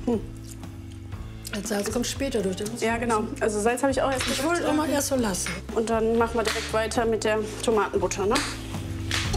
Das Salz kommt später durch. Ja, genau. Also Salz habe ich auch erst Ich wollte auch mal erst so lassen. Und dann machen wir direkt weiter mit der Tomatenbutter, ne?